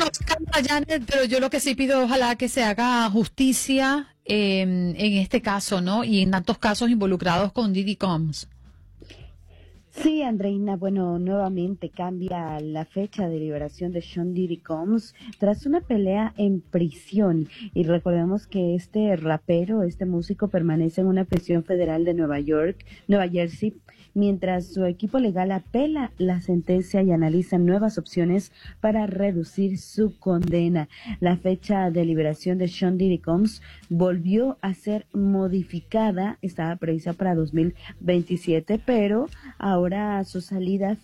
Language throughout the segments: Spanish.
Carla, Janet, pero yo lo que sí pido, ojalá que se haga justicia en este caso, ¿no? Y en tantos casos involucrados con Diddy Combs. Sí, Andreina, bueno, nuevamente cambia la fecha de liberación de Sean Diddy Combs tras una pelea en prisión. Y recordemos que este rapero, este músico, permanece en una prisión federal de Nueva Jersey, mientras su equipo legal apela la sentencia y analiza nuevas opciones para reducir su condena. La fecha de liberación de Sean Diddy Combs volvió a ser modificada, estaba prevista para 2027, pero ahora su salida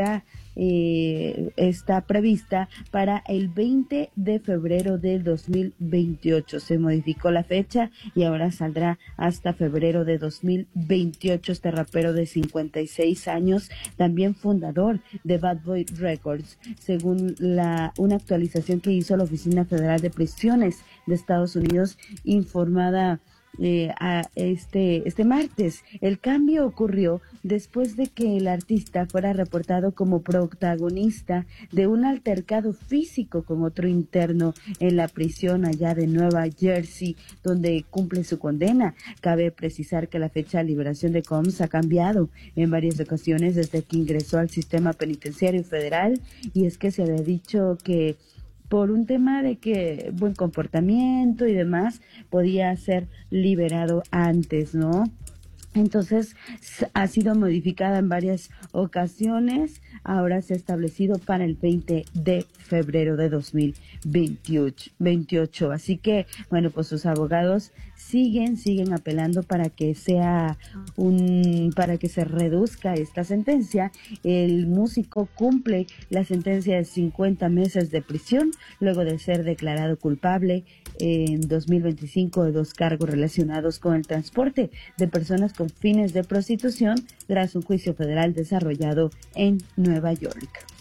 está prevista para el 20 de febrero del 2028. Se modificó la fecha y ahora saldrá hasta febrero de 2028 este rapero de 56 años, también fundador de Bad Boy Records, según una actualización que hizo la Oficina Federal de Prisiones de Estados Unidos, informada a este martes. El cambio ocurrió después de que el artista fuera reportado como protagonista de un altercado físico con otro interno en la prisión allá de Nueva Jersey, donde cumple su condena. Cabe precisar que la fecha de liberación de Combs ha cambiado en varias ocasiones desde que ingresó al sistema penitenciario federal, y es que se había dicho que por un tema de que buen comportamiento y demás, podía ser liberado antes, ¿no? Entonces, ha sido modificada en varias ocasiones. Ahora se ha establecido para el 20 de febrero de 2028. Así que, bueno, pues sus abogados siguen apelando para que para que se reduzca esta sentencia. El músico cumple la sentencia de 50 meses de prisión luego de ser declarado culpable en 2025 de 2 cargos relacionados con el transporte de personas con fines de prostitución tras un juicio federal desarrollado en Nueva York.